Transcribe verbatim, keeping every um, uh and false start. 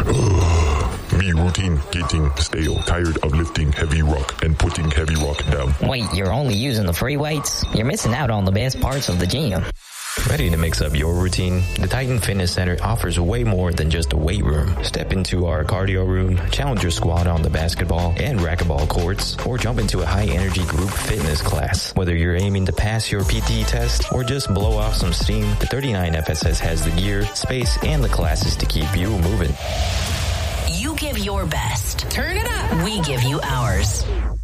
Me routine getting stale, tired of lifting heavy rock and putting heavy rock down. Wait, you're only using the free weights? You're missing out on the best parts of the gym. Ready to mix up your routine? The Titan Fitness Center offers way more than just a weight room. Step into our cardio room, challenge your squad on the basketball and racquetball courts, or jump into a high-energy group fitness class. Whether you're aiming to pass your P T test or just blow off some steam, the thirty-nine F S S has the gear, space, and the classes to keep you moving. You give your best. Turn it up. We give you ours.